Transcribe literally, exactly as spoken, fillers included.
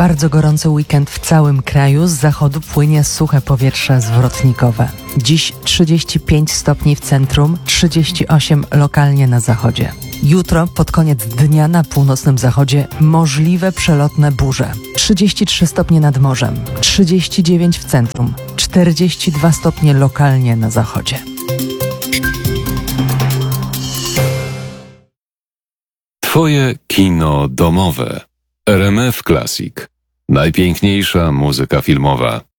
Bardzo gorący weekend w całym kraju. Z zachodu płynie suche powietrze zwrotnikowe. Dziś trzydzieści pięć stopni w centrum, trzydzieści osiem lokalnie na zachodzie. Jutro pod koniec dnia na północnym zachodzie możliwe przelotne burze. trzydzieści trzy stopnie nad morzem, trzydzieści dziewięć w centrum, czterdzieści dwa stopnie lokalnie na zachodzie. Twoje kino domowe. R M F Classic. Najpiękniejsza muzyka filmowa.